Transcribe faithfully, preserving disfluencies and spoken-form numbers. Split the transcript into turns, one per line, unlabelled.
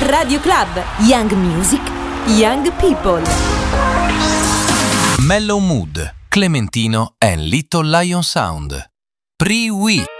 Radio Club, Young Music, Young People.
Mellow Mood, Clementino and Little Lion Sound. Pre-Wee.